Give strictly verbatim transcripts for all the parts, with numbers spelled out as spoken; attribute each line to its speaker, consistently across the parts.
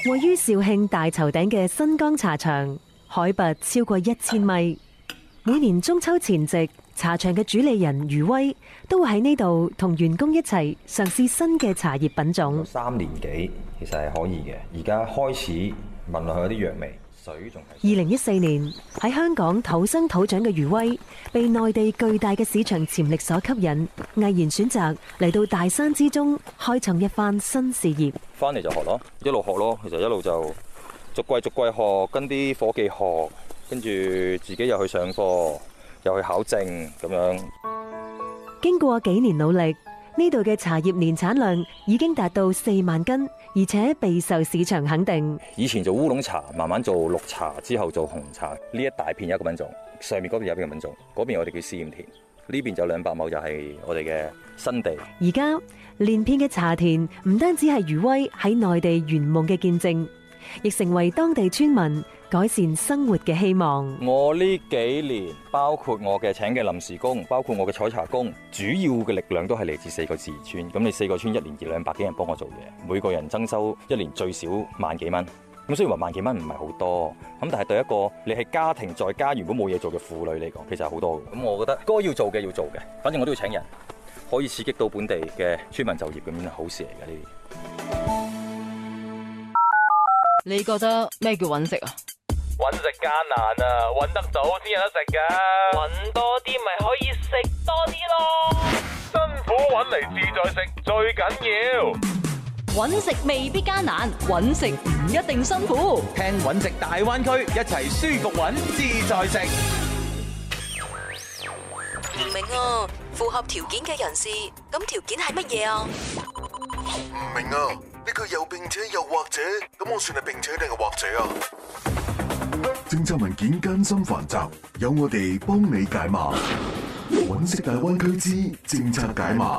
Speaker 1: 位於肇慶大頭頂嘅新江茶場，海拔超過一千米。每年中秋前夕，茶場嘅主理人余威都會喺呢度同員工一齊嘗試新嘅茶葉品種。
Speaker 2: 三年幾其實係可以嘅，而家開始聞落去有啲藥味。水仲係。
Speaker 1: 二零一四年喺香港土生土長嘅余威，被內地巨大嘅市場潛力所吸引，毅然選擇嚟到大山之中開創一番新事業。
Speaker 2: 翻嚟就學咯，一路學咯，其實一路就逐季逐季學，跟啲伙計學，跟住自己又去上課，又去考證咁樣。
Speaker 1: 經過幾年努力，呢度嘅茶葉年產量已經達到四萬斤，而且備受市場肯定。
Speaker 2: 以前做烏龍茶，慢慢做綠茶，之後做紅茶。呢一大片有一個品種，上面嗰邊有一個品種，嗰邊我哋叫試驗田，呢邊就兩百畝就係我哋嘅新地。
Speaker 1: 而家連片嘅茶田唔單止係余威喺內地圓夢嘅見證，亦成為當地村民改善生活嘅希望。
Speaker 2: 我呢幾年，包括我嘅請嘅臨時工，包括我嘅採茶工，主要嘅力量都係嚟自四個自然村。咁你四個村一年二兩百幾人幫我做嘢，每個人增收一年最少萬幾蚊。咁雖然話萬幾蚊唔係好多，咁但係對一個你係家庭在家如果冇嘢做嘅婦女嚟講，其實係好多嘅。咁我覺得該要做嘅要做嘅，反正我都要請人，可以刺激到本地嘅村民就業，咁樣係好事嚟嘅呢啲。
Speaker 3: 你覺得咩叫揾食啊？
Speaker 4: 揾食艱難啊，揾得到先有得食噶。揾多啲咪可以食多啲咯。辛苦揾嚟自在食最緊要。
Speaker 3: 揾食未必艱難，揾食唔一定辛苦。
Speaker 5: 聽揾食大灣區，一齊舒服揾自在食。
Speaker 6: 唔明啊，符合條件嘅人士，咁條件係乜嘢啊？
Speaker 7: 唔明啊，呢個又並且又或者，咁我算係並且定係或者啊？
Speaker 8: 政策文件艱辛繁雜，有我哋幫你解碼。揾食大灣區之政策解碼。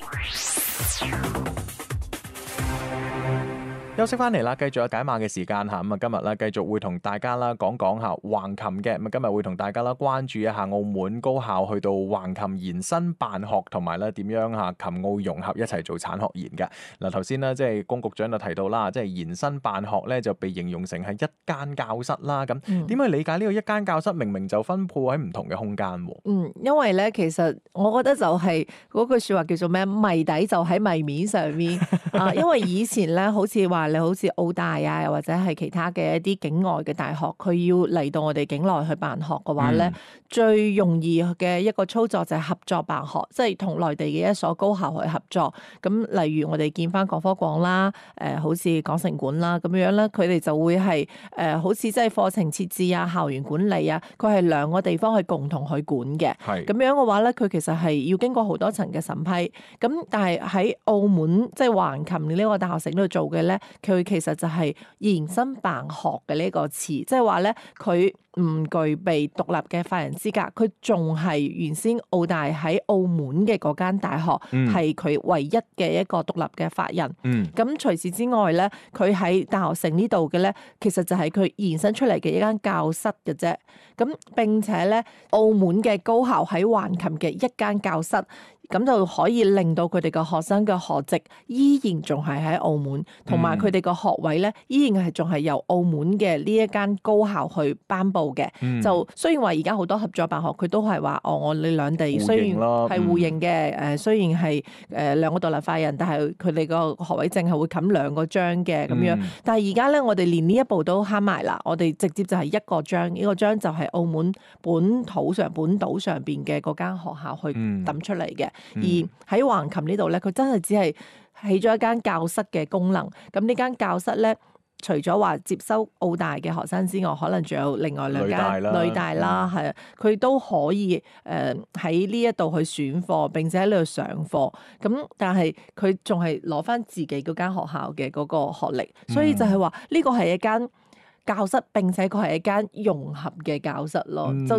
Speaker 9: 休息翻嚟啦，繼續有解碼嘅時間嚇。咁啊，今日咧繼續會同大家啦講講下橫琴嘅。咁啊，今日會同大家啦關注一下澳門高校去到橫琴延伸辦學，同埋咧點樣嚇琴澳融合一齊做產學研嘅。嗱，頭先咧即係龔局長就提到啦，即係延伸辦學咧就被形容成係一間教室啦。咁點去理解呢個一間教室明明就分佈喺唔同嘅空間喎？
Speaker 10: 嗯，因為咧其實我覺得就係嗰句説話叫做咩？謎底就喺謎面上面啊。因為以前咧好似話。你好似澳大啊，又或者係其他嘅一啲境外嘅大學，佢要嚟到我哋境內去辦學嘅話咧，嗯、最容易嘅一個操作就係合作辦學，即係同內地嘅一所高校去合作。咁例如我哋見翻港科廣啦，誒、呃、好似港城管啦咁樣咧，佢哋就會係誒、呃、好似即係課程設置啊、校園管理啊，佢係兩個地方去共同去管嘅。係咁樣嘅話咧，佢其實係要經過好多層嘅審批。咁但係喺澳門即係橫琴呢個大學城度做嘅咧。佢其實就係延伸辦學嘅呢個詞，即係話咧，佢唔具備獨立嘅法人資格，佢仲係原先澳大喺澳門嘅嗰間大學，係佢、嗯、唯一嘅一個獨立嘅法人。咁、嗯、除此之外咧，佢喺大學城呢度嘅咧，其實就係佢延伸出嚟嘅一間教室嘅啫。咁並且咧，澳門嘅高校喺橫琴嘅一間教室。咁就可以令到佢哋嘅學生嘅學籍依然仲係喺澳門，同埋佢哋嘅學位咧依然係仲係由澳門嘅呢一間高校去頒布嘅。嗯、就雖然話而家好多合作辦學，佢都係話哦，我哋兩地雖然係互認嘅，誒、嗯、雖然係誒兩個獨立法人，但係佢哋個學位證係會冚兩個章嘅咁樣。嗯、但係而家咧，我哋連呢一步都慳埋啦，我哋直接就係一個章，呢、呢個章就係澳門本土上本島上邊嘅嗰間學校去揼出嚟嘅。嗯而喺橫琴呢度咧，佢真係只係起咗一間教室嘅功能。咁呢間教室咧，除咗話接收澳大嘅學生之外，可能仲有另外兩間女大啦，係啊，佢都可以誒喺呢一度去選課，並且喺呢度上課。咁但係佢仲係攞翻自己嗰間學校嘅嗰個學歷，所以就係話呢個係一間教室，並且佢係一間融合嘅教室咯。嗯、就佢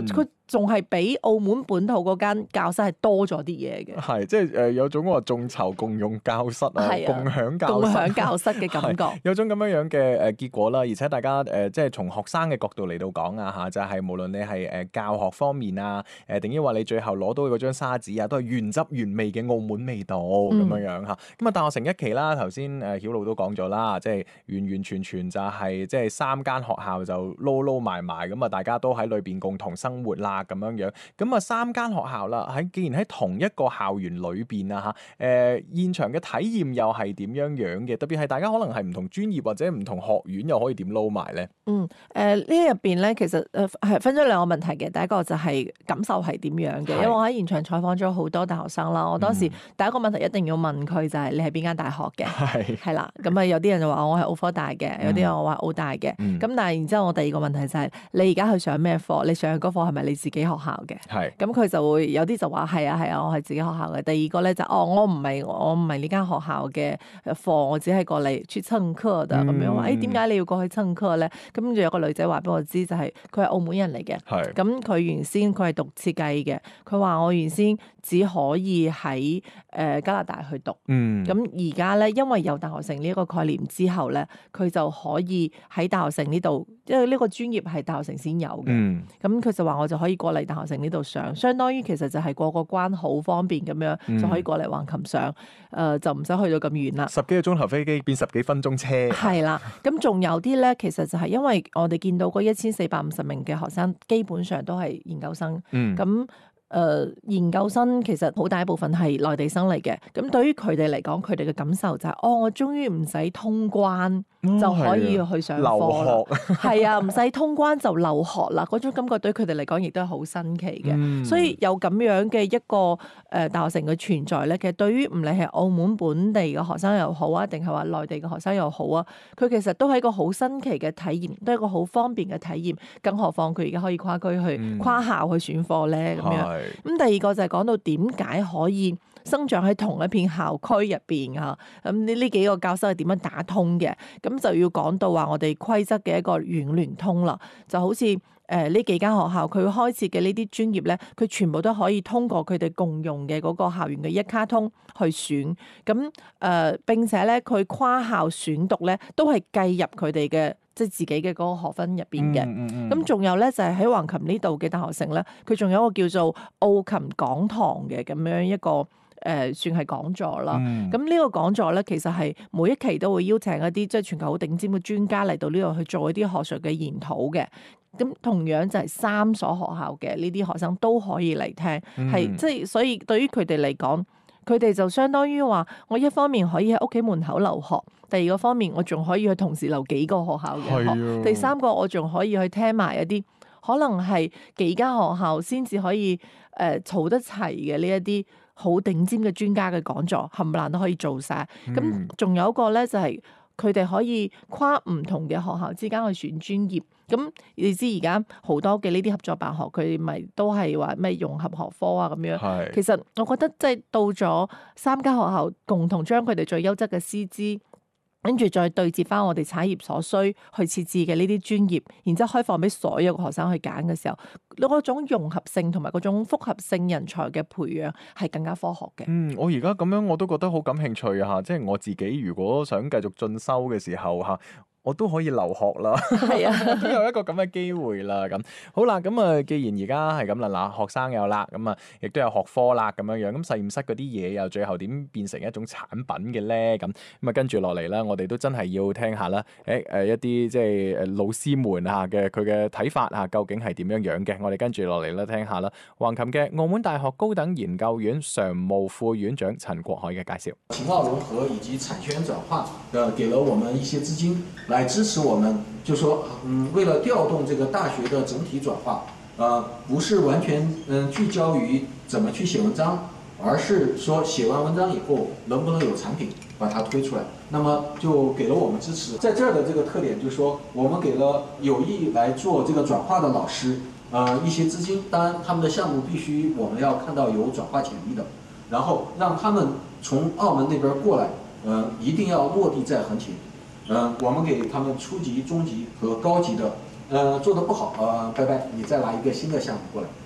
Speaker 10: 仲係比澳門本土嗰間教室係多咗啲嘢嘅。
Speaker 9: 係即係誒有種話眾籌共用教室啊，共享教室
Speaker 10: 共享教室嘅感覺，
Speaker 9: 有種咁樣樣嘅誒結果啦。而且大家誒即係從學生嘅角度嚟到講啊嚇，就係、是、無論你係誒教學方面啊，誒定抑或你最後攞到嗰張沙紙啊，都係原汁原味嘅澳門味道咁、嗯、樣樣嚇。咁啊，大學城一期啦，頭先誒曉露都講咗啦，即係完完全全就係即係三間學校就撈撈埋埋咁啊，大家都喺裏邊共同生活啦咁樣樣。咁啊，三間學校啦，喺既然喺同一個校園裏邊啊嚇，誒現場嘅體驗又係點樣樣嘅？特別係大家可能係唔同專業或者唔同學院，又可以點撈埋咧？
Speaker 10: 嗯，誒、呃、呢入邊咧，其實誒係分咗兩個問題嘅。第一個就係感受係點樣嘅，因為我喺現場採訪咗好多大學生啦。我當時第一個問題一定要問佢就係你係邊間大學嘅？係係啦，咁啊有啲人就話我係澳科大嘅，有啲人我話澳大嘅。咁、嗯、但係然之後我第二個問題就係、是、你而家去上咩課？你上嗰課係咪你自己學校嘅？係。咁佢就會有啲就話係啊係啊，我係自己學校嘅。第二個咧就哦，我唔係我唔係呢間學校嘅課，我只係過嚟去蹭課的咁樣話。誒點解你要過去蹭課咧？咁跟住有個女仔話俾我知，就係佢係澳門人嚟嘅。係。咁佢原先佢係讀設計嘅，佢話我原先只可以喺誒加拿大去讀。嗯。咁而家咧，因為有大學城呢一個概念之後咧，佢就可以喺大學城呢度，因為呢個專業係大學城先有嘅。嗯。咁佢就話我就可以過嚟大學城呢度上，相當於其實就係過個關好方便咁樣、嗯、就可以過嚟橫琴上，誒、呃、就唔使去到咁遠啦。
Speaker 9: 十幾個鐘頭飛機變十幾分鐘車。
Speaker 10: 係啦，咁仲有啲咧，其實就係因為我哋見到嗰一千四百五十名嘅學生，基本上都係研究生。嗯。咁。誒、呃、研究生其實好大一部分係內地生嚟嘅，咁對於佢哋嚟講，佢哋嘅感受就係、是，哦，我終於唔使通關、哦、就可以去上課啦，係啊，唔使通關就留學啦，嗰種感覺對佢哋嚟講亦都係好新奇嘅、嗯，所以有咁樣嘅一個誒、呃、大學城嘅存在咧，其實對於唔理係澳門本地嘅學生又好啊，定係話內地嘅學生又好啊，佢其實都係一個好新奇嘅體驗，都係一個好方便嘅體驗，更何況佢而家可以跨區去、嗯、跨校去選課咧，咁樣。咁第二個就係講到點解可以生長喺同一片校區入邊嚇，咁呢呢幾個教室係點樣打通嘅？咁就要講到話我哋規則嘅一個軟聯通啦，就好似誒呢幾間學校佢開設嘅呢啲專業咧，佢全部都可以通過佢哋共用嘅嗰個校園嘅一卡通去選，咁誒、呃、並且咧佢跨校選讀咧都係計入佢哋嘅。即係自己嘅嗰個學分入邊嘅，咁仲、嗯嗯、有咧就係喺橫琴呢度嘅大學城咧，佢仲有一個叫做澳琴講堂嘅咁樣一個誒、呃，算係講座啦。咁呢、嗯、個講座咧，其實係每一期都會邀請一啲即係全球好頂尖嘅專家嚟到呢度去做一啲學術嘅研討嘅。咁同樣就係三所學校嘅呢啲學生都可以嚟聽，係即係所以對於佢哋嚟講。佢哋就相當於話，我一方面可以喺屋企門口留學，第二個方面我仲可以去同時留幾個學校嘅學，啊、第三個我仲可以去聽埋一啲可能係幾間學校先至可以誒儲、呃、得齊嘅呢一啲好頂尖嘅專家嘅講座，冚唪唥都可以做晒。咁仲、嗯、有一個咧就係佢哋可以跨唔同嘅學校之間去選專業。咁你知而家好多嘅呢啲合作辦學，佢咪都係話咩融合學科啊咁樣。其實我覺得即係到咗三間學校共同將佢哋最優質嘅師資，跟住再對接翻我哋產業所需去設置嘅呢啲專業，然之後開放俾所有嘅學生去揀嘅時候，嗰種融合性同埋嗰種複合性人才嘅培養係更加科學嘅。
Speaker 9: 嗯，我而家咁樣我都覺得好感興趣啊！即係我自己如果想繼續進修嘅時候嚇。我都可以留學啦，係啊，都有一個咁嘅機會啦。咁好啦，咁啊，既然而家係咁啦，嗱，學生有啦，咁啊，亦都有學科啦，咁樣樣，咁實驗室嗰啲嘢又最後點變成一種產品嘅咧？咁咁啊，跟住落嚟啦，我哋都真係要聽下啦。誒誒，一啲即係誒老師們嚇嘅佢嘅睇法嚇，究竟係點樣樣嘅？我哋跟住落嚟啦，聽下啦。橫琴嘅澳門大學高等研究院常務副院長陳國海嘅介紹。
Speaker 11: 情報融合以及產權轉化，呃，給了我們一些資金。來支持我們，就說，嗯，為了調動這個大學的整體轉化，呃，不是完全嗯聚焦於怎麼去寫文章，而是說寫完文章以後能不能有產品把它推出來，那麼就給了我們支持。在這兒的這個特點就是說，我們給了有意來做這個轉化的老師，呃，一些資金，當然他們的項目必須我們要看到有轉化潛力的，然後讓他們從澳門那邊過來，呃，一定要落地在橫琴。嗯、呃，我們給他們初級、中級和高級的，呃，做得不好，呃，拜拜，你再來一個新的項目過來。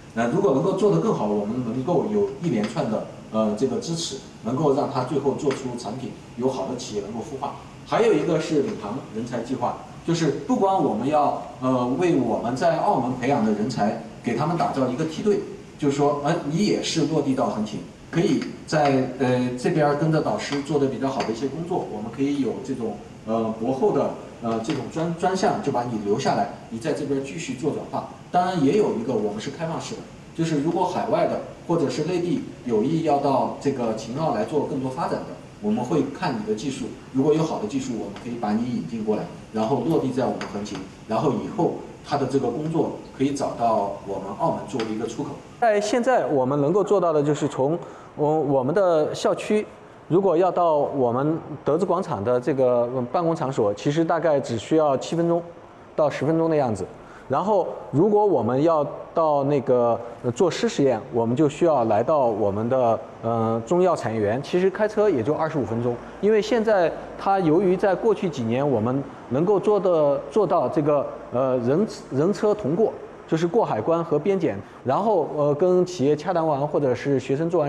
Speaker 11: 呃，如果能够做得更好，我们能够有一连串的呃这个支持，能够让它最后做出产品，有好的企业能够孵化。还有一个是领航人才计划，就是不光我们要呃为我们在澳门培养的人才给他们打造一个梯队，就是说，呃，你也是落地到横琴，可以在呃这边跟着导师做的比较好的一些工作，我们可以有这种呃博后的呃这种专专项，就把你留下来，你在这边继续做转化。当然也有一个我们是开放式的，就是如果海外的或者是内地有意要到这个秦澳来做更多发展的，我们会看你的技术，如果有好的技术，我们可以把你引进过来，然后落地在我们横琴，然后以后他的这个工作可以找到我们澳门作为一个出口。
Speaker 12: 在现在我们能够做到的就是从我我们的校区，如果要到我们德资广场的这个办公场所，其实大概只需要七分钟到十分钟的样子。然后，如果我们要到那个做湿实验，我们就需要来到我们的呃中药产业园，其实开车也就二十五分钟。因为现在它由于在过去几年我们能够做的做到这个呃人人车同过，就是过海关和边检，然后呃跟企业洽谈完或者是学生做完